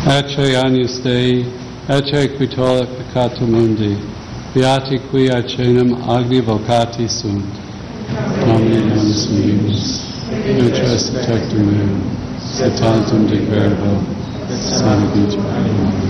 Ecce agnus Dei, ecce qui tollet peccatum mundi, beati qui aecenum agni vocati sunt. Domine nonis meus, nutra tectum meum, et tantum de verbo, sanabitur.